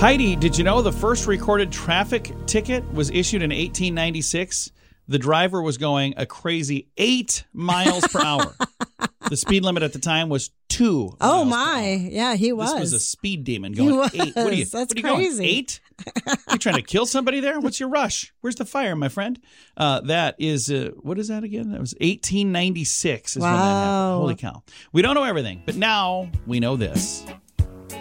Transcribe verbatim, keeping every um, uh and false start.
Heidi, did you know the first recorded traffic ticket was issued in eighteen ninety-six? The driver was going a crazy eight miles per hour. The speed limit at the time was two. Oh, my. Yeah, he was. This was a speed demon going He was. eight. What are you, That's what are you crazy. going? Eight? You trying to kill somebody there? What's your rush? Where's the fire, my friend? Uh, that is, uh, what is that again? That was eighteen ninety-six is Wow. when that happened. Holy cow. We don't know everything, but now we know this.